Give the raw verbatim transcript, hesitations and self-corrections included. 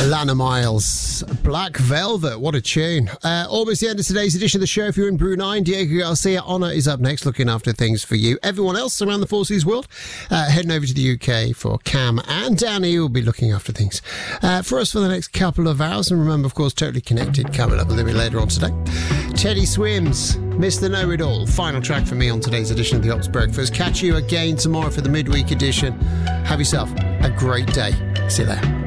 Alana Miles, Black Velvet, what a tune. Uh, almost the end of today's edition of the show. If you're in Brunei, Diego Garcia Honor is up next, looking after things for you. Everyone else around the Four Seas world, uh, heading over to the U K for Cam and Danny, who will be looking after things uh, for us for the next couple of hours. And remember, of course, Totally Connected coming up a little bit later on today. Teddy Swims, Mister Know-It-All, final track for me on today's edition of the Ops Breakfast. Catch you again tomorrow for the midweek edition. Have yourself a great day. See you there.